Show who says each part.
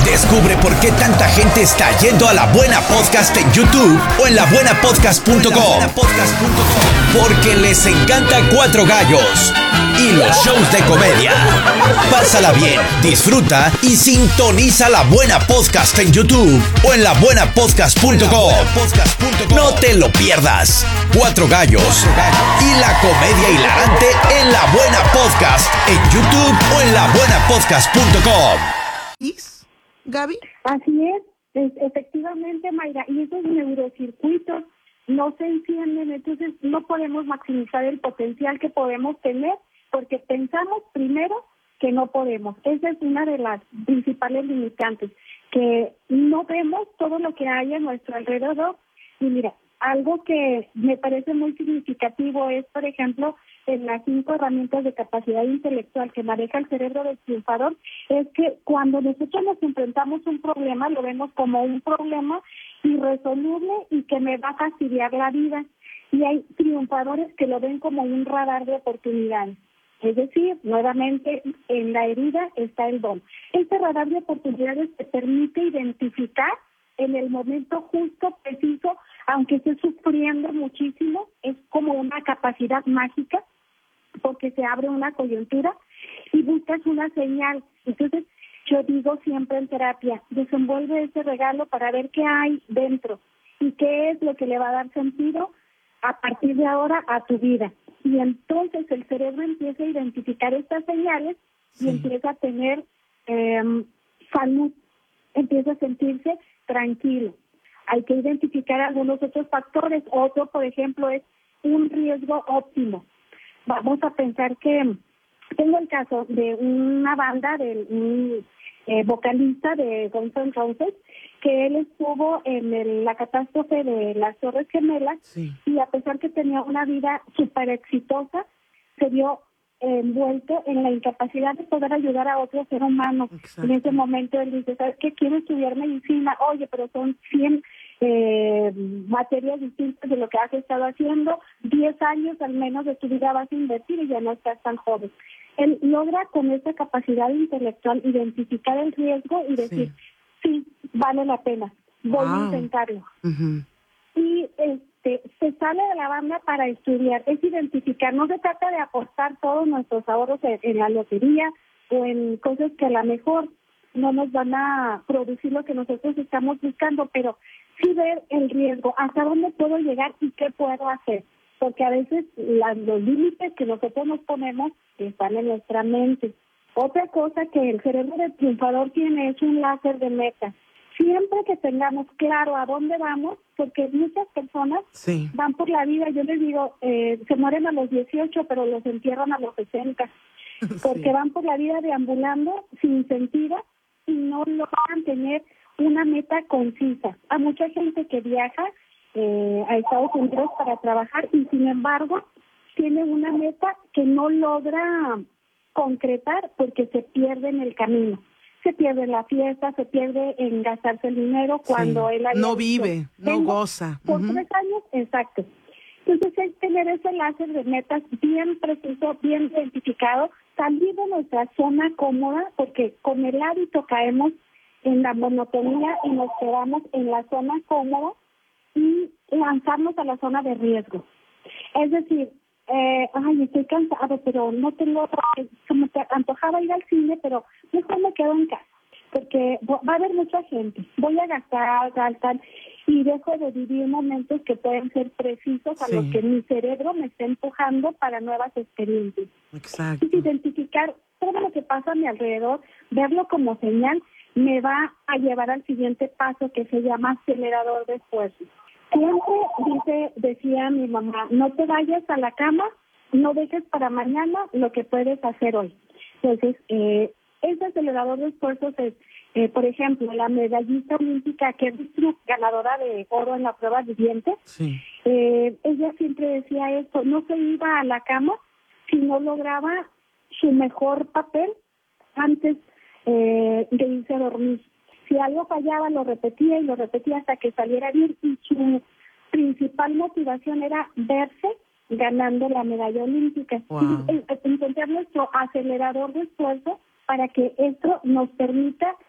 Speaker 1: Descubre por qué tanta gente está yendo a La Buena Podcast en YouTube o en labuenapodcast.com. Porque les encanta Cuatro Gallos y los shows de comedia. Pásala bien, disfruta y sintoniza La Buena Podcast en YouTube o en labuenapodcast.com. No te lo pierdas. Cuatro Gallos y la comedia hilarante en La Buena Podcast en YouTube o en labuenapodcast.com.
Speaker 2: Gaby.
Speaker 3: Así es, efectivamente, Mayra, y esos neurocircuitos no se encienden, entonces no podemos maximizar el potencial que podemos tener porque pensamos primero que no podemos. Esa es una de las principales limitantes, que no vemos todo lo que hay a nuestro alrededor. Y mira, algo que me parece muy significativo es, por ejemplo, en las 5 herramientas de capacidad intelectual que maneja el cerebro del triunfador, es que cuando nosotros nos enfrentamos a un problema, lo vemos como un problema irresoluble y que me va a fastidiar la vida. Y hay triunfadores que lo ven como un radar de oportunidades. Es decir, nuevamente, en la herida está el don. Este radar de oportunidades te permite identificar en el momento justo, preciso, aunque estés sufriendo muchísimo, es como una capacidad mágica, porque se abre una coyuntura y buscas una señal. Entonces, yo digo siempre en terapia, desenvuelve ese regalo para ver qué hay dentro y qué es lo que le va a dar sentido a partir de ahora a tu vida. Y entonces el cerebro empieza a identificar estas señales y empieza a tener salud, empieza a sentirse tranquilo. Hay que identificar algunos otros factores. Otro, por ejemplo, es un riesgo óptimo. Vamos a pensar que tengo el caso de una banda, de un vocalista de Guns N' Roses, que él estuvo en la catástrofe de las Torres Gemelas y a pesar que tenía una vida súper exitosa, se vio envuelto en la incapacidad de poder ayudar a otro ser humano. Exacto. En ese momento él dice, ¿sabes qué? Quiero estudiar medicina. Oye, pero son 100 materias distintas de lo que has estado haciendo. 10 años al menos de tu vida vas a invertir y ya no estás tan joven. Él logra con esa capacidad intelectual identificar el riesgo y decir, sí, vale la pena, voy a intentarlo. Uh-huh. Y se sale de la banda para estudiar, es identificar, no se trata de apostar todos nuestros ahorros en la lotería o en cosas que a lo mejor no nos van a producir lo que nosotros estamos buscando, pero sí ver el riesgo, hasta dónde puedo llegar y qué puedo hacer, porque a veces los límites que nosotros nos ponemos están en nuestra mente. Otra cosa que el cerebro del triunfador tiene es un láser de meta. Siempre que tengamos claro a dónde vamos, porque muchas personas van por la vida, yo les digo, se mueren a los 18, pero los entierran a los 60, porque van por la vida deambulando sin sentido y no logran tener una meta concisa. Hay mucha gente que viaja a Estados Unidos para trabajar y sin embargo tiene una meta que no logra concretar porque se pierde en el camino. Se pierde en la fiesta, se pierde en gastarse el dinero cuando él
Speaker 2: no vive, no goza.
Speaker 3: Por 3 años, exacto. Entonces es tener ese láser de metas bien preciso, bien identificado, salir de nuestra zona cómoda, porque con el hábito caemos en la monotonía y nos quedamos en la zona cómoda y lanzarnos a la zona de riesgo. Es decir, estoy cansado, pero no tengo, como te antojaba ir al cine, pero mejor me quedo en casa, porque va a haber mucha gente, voy a gastar, y dejo de vivir momentos que pueden ser precisos a los que mi cerebro me está empujando para nuevas experiencias.
Speaker 2: Exacto.
Speaker 3: Y identificar todo lo que pasa a mi alrededor, verlo como señal, me va a llevar al siguiente paso que se llama acelerador de esfuerzo. Siempre decía mi mamá, no te vayas a la cama, no dejes para mañana lo que puedes hacer hoy. Entonces, ese acelerador de esfuerzos es, por ejemplo, la medallista olímpica que es ganadora de oro en la prueba de dientes. Ella siempre decía esto, no se iba a la cama si no lograba su mejor papel antes de irse a dormir. Si algo fallaba, lo repetía y lo repetía hasta que saliera bien, y su principal motivación era verse ganando la medalla olímpica.
Speaker 2: Wow.
Speaker 3: Y encontrar nuestro acelerador de esfuerzo para que esto nos permita